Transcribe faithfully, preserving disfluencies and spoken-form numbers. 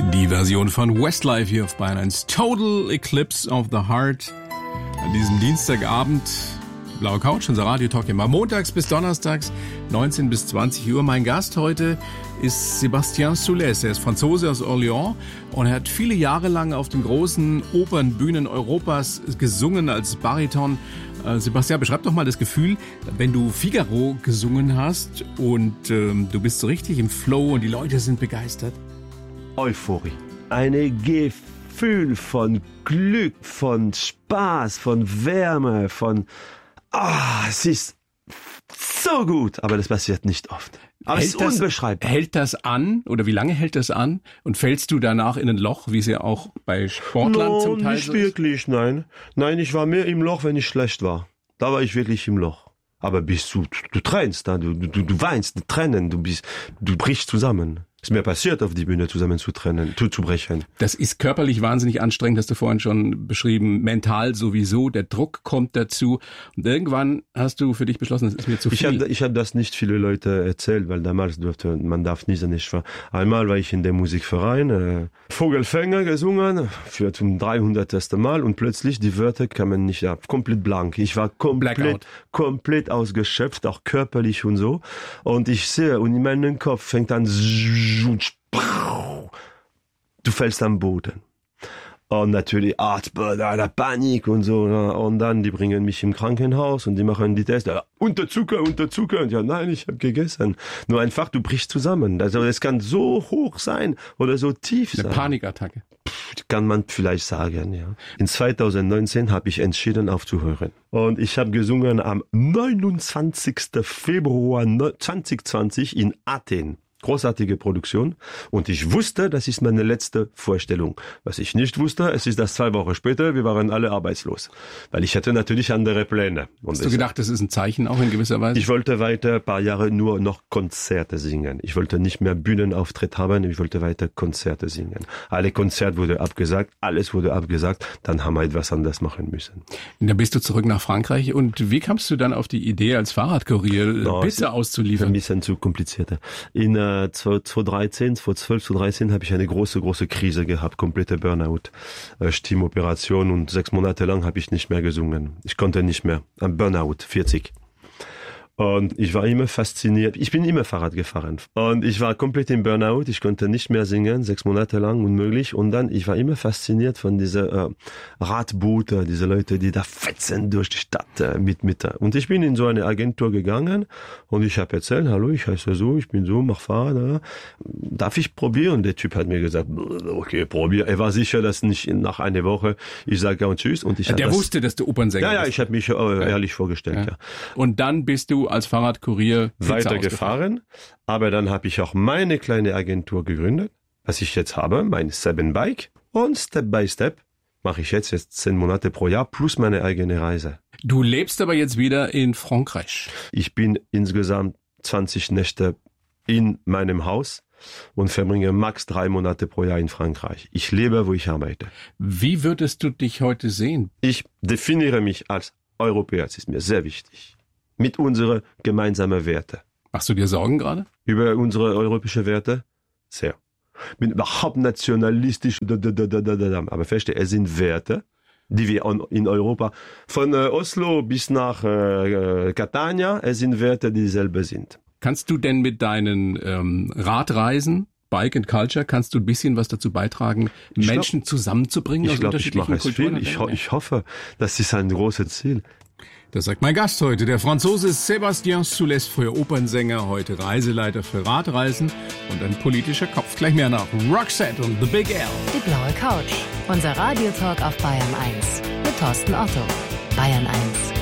Die Version von Westlife hier auf Bayern eins. Total Eclipse of the Heart. An diesem Dienstagabend. Blaue Couch, unser Radiotalk immer montags bis donnerstags, neunzehn bis zwanzig Uhr. Mein Gast heute ist Sébastien Soulès. Er ist Franzose aus Orléans und er hat viele Jahre lang auf den großen Opernbühnen Europas gesungen als Bariton. Äh, Sébastien, beschreib doch mal das Gefühl, wenn du Figaro gesungen hast und ähm, du bist so richtig im Flow und die Leute sind begeistert. Euphorie. Eine Gefühl von Glück, von Spaß, von Wärme, von... Ah, es ist so gut, aber das passiert nicht oft. Aber hält es ist das, unbeschreibbar. Hält das an oder wie lange hält das an? Und fällst du danach in ein Loch, wie es ja auch bei Sportlern no, zum Teil nicht so ist? wirklich, nein. Nein, ich war mehr im Loch, wenn ich schlecht war. Da war ich wirklich im Loch. Aber bist du, du tränst, du, du, du weinst, du Tränen, du bist, du brichst zusammen. Es ist mir passiert, auf die Bühne zusammen zu trennen, zu, zu brechen. Das ist körperlich wahnsinnig anstrengend, hast du vorhin schon beschrieben. Mental sowieso, der Druck kommt dazu. Und irgendwann hast du für dich beschlossen, das ist mir zu viel. Ich habe ich hab das nicht viele Leute erzählt, weil damals durfte, man darf nie sein, ich war. Einmal war ich in der Musikverein, äh, Vogelfänger gesungen, für zum dreihundertsten Mal und plötzlich die Wörter kamen nicht ab, komplett blank. Ich war komplett, Blackout. komplett ausgeschöpft, auch körperlich und so. Und ich sehe, und in meinem Kopf fängt an, du fällst am Boden. Und natürlich Atemberg, Panik und so. Und dann, die bringen mich im Krankenhaus und die machen die Tests. Unterzucker, Unterzucker. Und ja, nein, ich habe gegessen. Nur einfach, du brichst zusammen. Also es kann so hoch sein oder so tief sein. Eine Panikattacke. Pff, kann man vielleicht sagen, ja. In zweitausendneunzehn habe ich entschieden aufzuhören. Und ich habe gesungen am neunundzwanzigsten Februar zweitausendzwanzig in Athen. Großartige Produktion. Und ich wusste, das ist meine letzte Vorstellung. Was ich nicht wusste, es ist das zwei Wochen später, wir waren alle arbeitslos. Weil ich hatte natürlich andere Pläne. Und Hast du gedacht, das ist ein Zeichen auch in gewisser Weise? Ich wollte weiter ein paar Jahre nur noch Konzerte singen. Ich wollte nicht mehr Bühnenauftritt haben, ich wollte weiter Konzerte singen. Alle Konzerte wurde abgesagt, alles wurde abgesagt, dann haben wir etwas anderes machen müssen. Und dann bist du zurück nach Frankreich und wie kamst du dann auf die Idee, als Fahrradkurier no, Pizza auszuliefern? Ein bisschen zu komplizierter. In äh, zweitausenddreizehn, zweitausendzwölf, zweitausenddreizehn habe ich eine große, große Krise gehabt, komplette Burnout, äh, Stimmoperation und sechs Monate lang habe ich nicht mehr gesungen. Ich konnte nicht mehr. Ein Burnout, vierzig. Und ich war immer fasziniert. Ich bin immer Fahrrad gefahren. Und ich war komplett im Burnout. Ich konnte nicht mehr singen, sechs Monate lang, unmöglich. Und dann, ich war immer fasziniert von dieser äh, Radboote, diese Leute, die da fetzen durch die Stadt äh, mit mit. Und ich bin in so eine Agentur gegangen und ich habe erzählt, hallo, ich heiße so, ich bin so, mach Fahrrad. Äh. Darf ich probieren? Der Typ hat mir gesagt, okay, probier. Er war sicher, dass nicht nach einer Woche ich sage und tschüss. Und ich Der das, wusste, dass du Opernsänger bist. Ja, ja, ich habe mich äh, ja. ehrlich vorgestellt. Ja. Ja. Und dann bist du als Fahrradkurier weitergefahren, aber dann habe ich auch meine kleine Agentur gegründet, was ich jetzt habe, mein Seven Bike, und Step by Step mache ich jetzt jetzt zehn Monate pro Jahr plus meine eigene Reise. Du lebst aber jetzt wieder in Frankreich. Ich bin insgesamt zwanzig Nächte in meinem Haus und verbringe max drei Monate pro Jahr in Frankreich. Ich lebe, wo ich arbeite. Wie würdest du dich heute sehen? Ich definiere mich als Europäer, das ist mir sehr wichtig. Mit unseren gemeinsamen Werten. Machst du dir Sorgen gerade? Über unsere europäischen Werte? Sehr. Bin überhaupt nationalistisch, aber verstehe, es sind Werte, die wir in Europa, von Oslo bis nach Catania, es sind Werte, die dieselbe sind. Kannst du denn mit deinen ähm, Radreisen, Bike and Culture, kannst du ein bisschen was dazu beitragen, ich Menschen glaub, zusammenzubringen? Ich glaube, ich mache es viel. Ich, ho- ich hoffe, das ist ein großes Ziel. Das sagt mein Gast heute, der Franzose Sébastien Soulès, früher Opernsänger, heute Reiseleiter für Radreisen und ein politischer Kopf. Gleich mehr nach Roxette und The Big L. Die blaue Couch, unser Radiotalk auf Bayern eins mit Thorsten Otto. Bayern eins.